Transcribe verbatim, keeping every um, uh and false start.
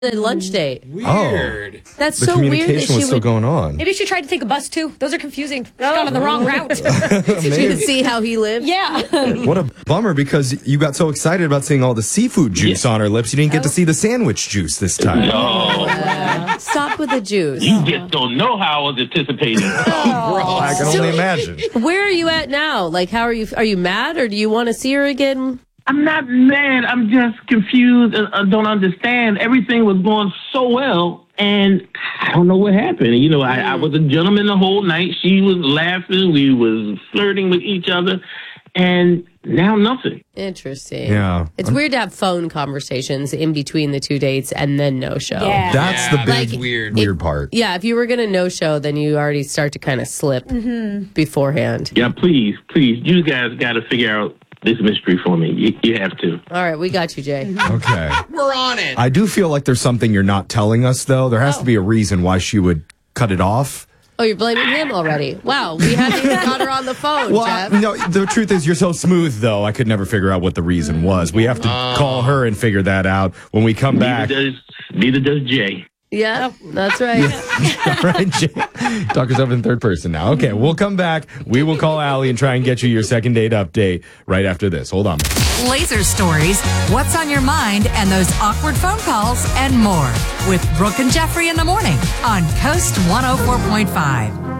the lunch date. Weird. Oh, That's the so weird that communication she was still would going on. Maybe she tried to take a bus, too. Those are confusing. She's gone on the wrong route. to see how he lived. Yeah. What a bummer, because you got so excited about seeing all the seafood juice Yeah. on her lips. You didn't get to see the sandwich juice this time. No, Uh, stop with the juice. you just don't know how I was anticipating. I can only imagine. Where are you at now? Like, how are you? Are you mad, or do you want to see her again? I'm not mad. I'm just confused and uh, don't understand. Everything was going so well, and I don't know what happened. You know, I, I was a gentleman the whole night. She was laughing. We was flirting with each other, and now nothing. Interesting. Yeah. It's weird to have phone conversations in between the two dates and then no show. Yeah. That's Yeah, the that's big weird. weird part. Yeah, if you were going to no show, then you already start to kind of slip beforehand. Yeah, please, please, you guys got to figure out this mystery for me. You, you have to. All right, we got you, Jay. Okay. We're on it. I do feel like there's something you're not telling us, though. There has to be a reason why she would cut it off. Oh, you're blaming him already. Wow, we haven't even got her on the phone, Well, Jeff. no, the truth is you're so smooth, though. I could never figure out what the reason was. We have to call her and figure that out when we come back. Neither does, neither does Jay. Yeah, that's right. Right, Jay? Talk yourself in third person now. Okay, we'll come back. We will call Allie and try and get you your second date update right after this. Hold on. Laser stories, what's on your mind, and those awkward phone calls, and more with Brooke and Jeffrey in the morning on Coast one oh four point five.